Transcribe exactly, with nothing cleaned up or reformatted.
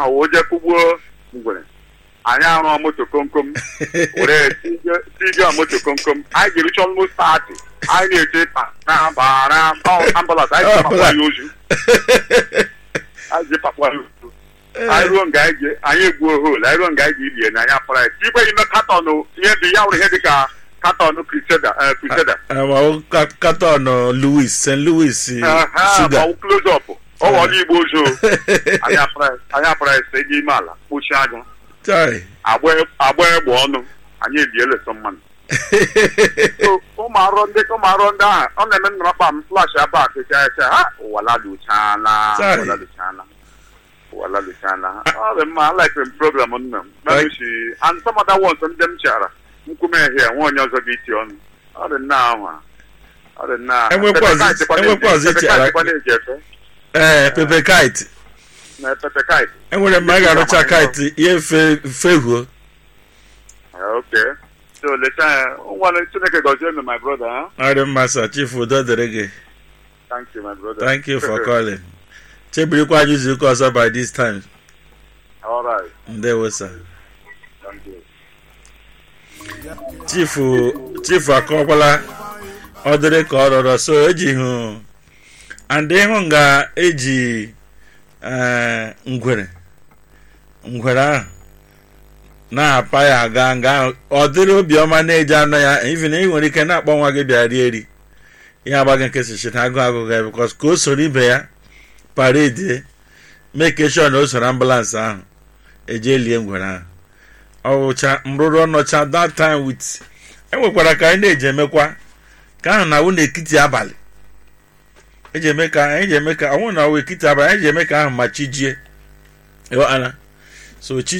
ahụ oje kụgbuo ngwere anyị arụ moto komkom were tiga moto komkom anyị ga-erucha almost thirty anyị na-eche na bara ambulance anyị ga-akpakwa ya ozu anyị ga-akpakwa ya ozu anyị ruo nga anyị egbuo hol anyị ruo nga anyị ga-ilie na anyị apụra ya igwe ime katọn ihe dị ya nwere ihe dị ka katọn Crusader katọn Louis Saint Louis sugar close up ọwọla igbo ozu anyị apụra ya ise gị ime ala kpochie aja agba egbe ọnụ anyị ebielesa mmanụ ụmụ arọ ndị ụmụ arọ ndị ahụ ọ na-eme nnọrọkpa m flash aba akịcha eche ha ụwalaluchala ụwalaluchala ụwalaluchala ọ dị mma like program nna m meruchi and some other ones ndị m chara nkume ehie nwa onye ọzọ gị iti ọnụ ọ dị nna ahụ ọ dị nna enwekwa ọzọ ichara ee pepe kite na pepe kite enwere mma a ga-arụcha kite ihe fehuo. Okay. So let's uh Chineke gozie me, my brother, huh? I don't master Chief Udo Derege. Thank you, my brother. Thank you for calling. Chebiri kwa juzi uko also by this time. All right. There was sir. Thank you. Chief Chief akokwala odere ka ororo so eji hu and hu nga eji eh ngwere ngwere na-apa ya aga nga ọ dịrị obiọma na-eji anọ ya even ị nwere ike na-akpọ nwa gị bịa rie eri ihe agbaghị nke sichi na agụ agụ ga because ka o soro ibe ya parade make sure na o soro ambulance ahụ eje lie ngwere ahụ ọwụcha mrụrụ ọnọcha that time with enwekwara ka anyị na-eji emekwa ka ahụ na wụ n'ekiti abalị eji eme ka anyị ji eme ka ọnwụ na wụ ekiti abalị anyị ji eme ka ahụ ma chi jie ana so chi